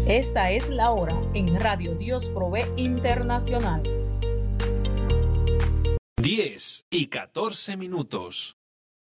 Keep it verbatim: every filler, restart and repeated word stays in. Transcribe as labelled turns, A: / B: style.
A: Esta es la hora en Radio Dios Provee Internacional.
B: diez y catorce minutos.